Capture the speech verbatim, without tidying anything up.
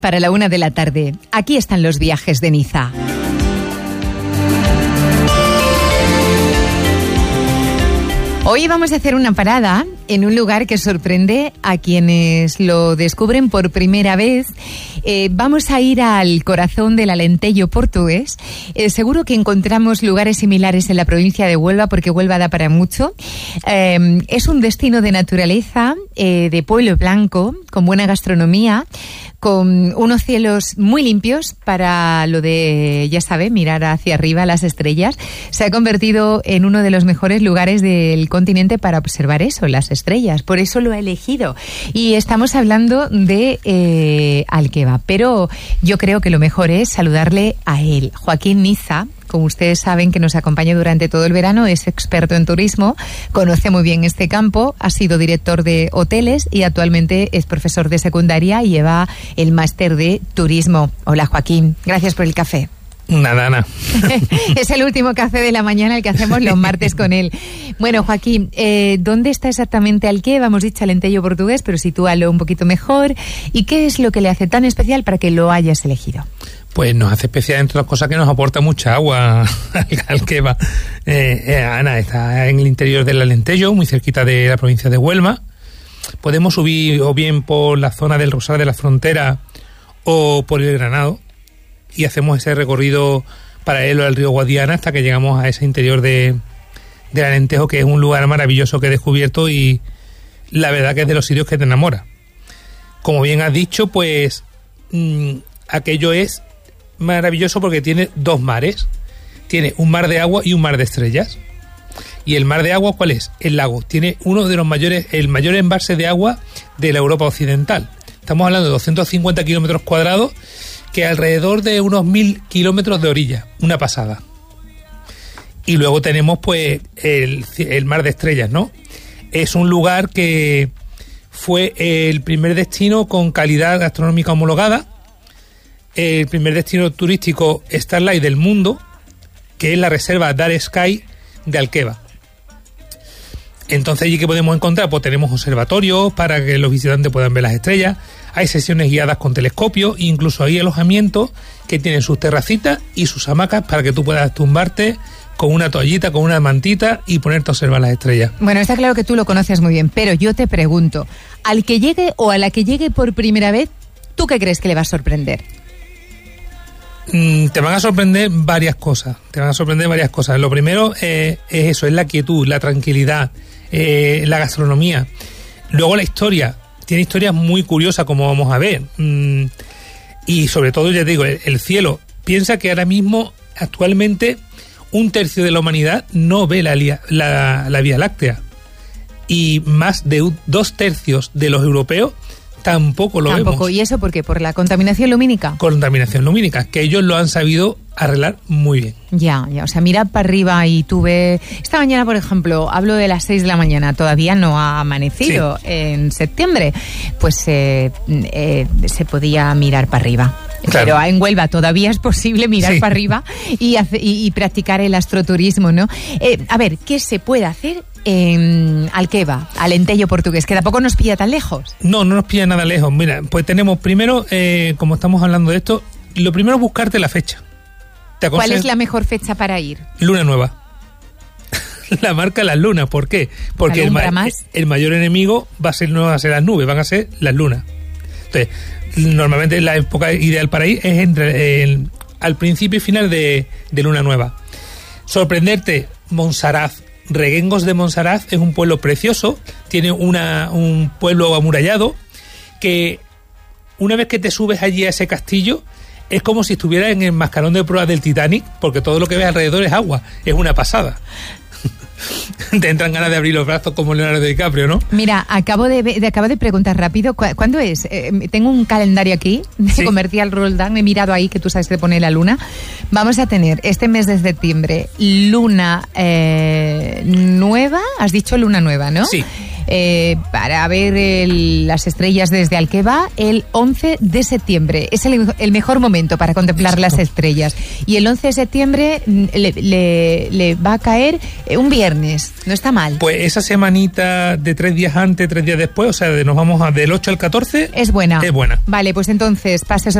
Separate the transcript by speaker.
Speaker 1: Para la una de la tarde, aquí están los viajes de Niza. Hoy vamos a hacer una parada en un lugar que sorprende a quienes lo descubren por primera vez. Eh, vamos a ir al corazón del Alentejo portugués. Eh, seguro que encontramos lugares similares en la provincia de Huelva, porque Huelva da para mucho. Eh, es un destino de naturaleza, eh, de pueblo blanco, con buena gastronomía, con unos cielos muy limpios para lo de, ya sabe, mirar hacia arriba las estrellas. Se ha convertido en uno de los mejores lugares del continente para observar eso, las estrellas. Por eso lo ha elegido. Y estamos hablando de eh, Alqueva. Pero yo creo que lo mejor es saludarle a él. Joaquín Niza, como ustedes saben, que nos acompaña durante todo el verano, es experto en turismo, conoce muy bien este campo, ha sido director de hoteles y actualmente es profesor de secundaria y lleva el máster de turismo. Hola, Joaquín, gracias por el café.
Speaker 2: Nada, nada.
Speaker 1: Es el último café de la mañana, el que hacemos los martes con él. Bueno, Joaquín, eh, ¿dónde está exactamente Alqueva? Hemos dicho Alentejo portugués, pero sitúalo un poquito mejor. ¿Y qué es lo que le hace tan especial para que lo hayas elegido?
Speaker 2: Pues nos hace especial, entre otras cosas, que nos aporta mucha agua Alqueva. Eh, eh, Ana está en el interior del Alentejo, muy cerquita de la provincia de Huelva. Podemos subir o bien por la zona del Rosal de la Frontera o por el Granado y hacemos ese recorrido paralelo al río Guadiana hasta que llegamos a ese interior de, del Alentejo, que es un lugar maravilloso que he descubierto y la verdad que es de los sitios que te enamora. Como bien has dicho, pues mmm, aquello es maravilloso porque tiene dos mares. Tiene un mar de agua y un mar de estrellas. ¿Y el mar de agua cuál es? El lago. Tiene uno de los mayores, el mayor embalse de agua de la Europa occidental. Estamos hablando de doscientos cincuenta kilómetros cuadrados, que alrededor de unos mil kilómetros de orilla. Una pasada. Y luego tenemos pues el, el mar de estrellas, ¿no? Es un lugar que fue el primer destino con calidad gastronómica homologada, el primer destino turístico Starlight del mundo, que es la reserva Dark Sky de Alqueva. Entonces, allí que podemos encontrar, pues tenemos observatorios para que los visitantes puedan ver las estrellas, hay sesiones guiadas con telescopios, incluso hay alojamientos que tienen sus terracitas y sus hamacas para que tú puedas tumbarte con una toallita, con una mantita y ponerte a observar las estrellas. Bueno,
Speaker 1: está claro que tú lo conoces muy bien, pero yo te pregunto, al que llegue o a la que llegue por primera vez, ¿tú qué crees que le va a sorprender?
Speaker 2: Mm, te van a sorprender varias cosas, te van a sorprender varias cosas. Lo primero eh, es eso, es la quietud, la tranquilidad, eh, la gastronomía. Luego la historia, tiene historias muy curiosas como vamos a ver. Mm, y sobre todo, ya te digo, el, el cielo. Piensa que ahora mismo, actualmente, un tercio de la humanidad no ve la, la, la Vía Láctea. Y más de un, dos tercios de los europeos tampoco lo
Speaker 1: Tampoco.
Speaker 2: vemos.
Speaker 1: ¿Y eso por qué? ¿Por la contaminación lumínica?
Speaker 2: Contaminación lumínica, que ellos lo han sabido arreglar muy bien.
Speaker 1: Ya, ya, o sea, mira para arriba y tú ves... Esta mañana, por ejemplo, hablo de las seis de la mañana, todavía no ha amanecido, sí. En septiembre, pues eh, eh, se podía mirar para arriba. Claro. Pero en Huelva todavía es posible mirar sí. para arriba y, hace, y, y practicar el astroturismo, ¿no? Eh, a ver, ¿qué se puede hacer en Alqueva, Alentejo portugués, que tampoco nos pilla tan lejos?
Speaker 2: No, no nos pilla nada lejos. Mira, pues tenemos primero, eh, como estamos hablando de esto, lo primero es buscarte la fecha.
Speaker 1: ¿Te ¿Cuál es la mejor fecha para ir?
Speaker 2: Luna nueva. La marca las lunas. ¿Por qué? Porque el, ma- el mayor enemigo va a ser, no va a ser las nubes, van a ser las lunas. Entonces, normalmente la época ideal para ir es entre el, al principio y final de, de luna nueva. Sorprenderte, Monsaraz. Reguengos de Monsaraz es un pueblo precioso, tiene una, un pueblo amurallado que una vez que te subes allí a ese castillo es como si estuvieras en el mascarón de pruebas del Titanic, porque todo lo que ves alrededor es agua, es una pasada. Te entran ganas de abrir los brazos como Leonardo DiCaprio, ¿no?
Speaker 1: Mira, acabo de, de acabo de preguntar rápido, ¿cu- ¿cuándo es? Eh, tengo un calendario aquí de sí. Comercial Roldán, he mirado ahí que tú sabes que pone la luna. Vamos a tener este mes de septiembre luna eh, nueva, has dicho luna nueva, ¿no?
Speaker 2: Sí.
Speaker 1: eh, para ver el, las estrellas desde Alqueva el once de septiembre. Es el, el mejor momento para contemplar Exacto. las estrellas. Y el once de septiembre le, le, le va a caer un viernes. No está mal.
Speaker 2: Pues esa semanita de tres días antes, tres días después, o sea, de, nos vamos a del ocho al catorce.
Speaker 1: Es buena.
Speaker 2: Es buena.
Speaker 1: Vale, pues entonces pases